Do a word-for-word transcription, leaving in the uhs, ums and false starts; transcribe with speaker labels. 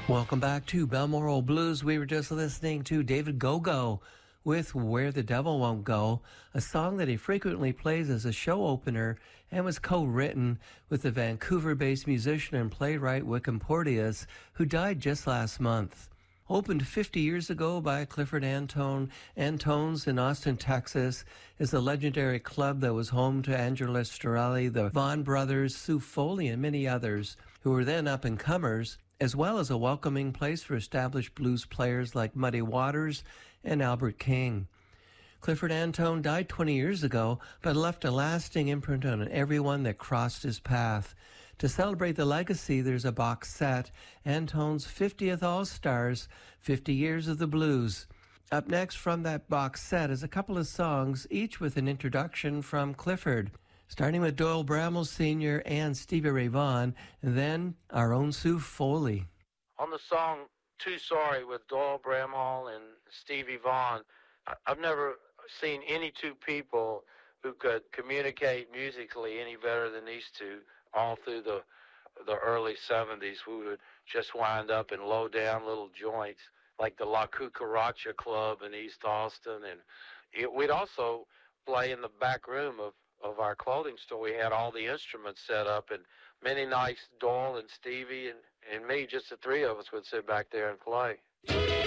Speaker 1: Welcome back to Balmoral Blues. We were just listening to David Gogo with Where the Devil Won't Go, a song that he frequently plays as a show opener and was co-written with the Vancouver-based musician and playwright Wickham Porteous, who died just last month. Opened fifty years ago by Clifford Antone, Antones in Austin, Texas, is a legendary club that was home to Angela Storelli, the Vaughan brothers, Sue Foley, and many others who were then up-and-comers, as well as a welcoming place for established blues players like Muddy Waters and Albert King. Clifford Antone died twenty years ago, but left a lasting imprint on everyone that crossed his path. To celebrate the legacy, there's a box set, Antone's fiftieth All-Stars, fifty Years of the Blues. Up next from that box set is a couple of songs, each with an introduction from Clifford, starting with Doyle Bramall Senior and Stevie Ray Vaughan, and then our own Sue Foley.
Speaker 2: On the song Too Sorry with Doyle Bramall and Stevie Vaughan, I've never seen any two people who could communicate musically any better than these two. All through the the early seventies, we would just wind up in low-down little joints like the La Cucaracha Club in East Austin, and it, we'd also play in the back room of, of our clothing store. We had all the instruments set up, and many nights Doyle and Stevie and, and me, just the three of us, would sit back there and play.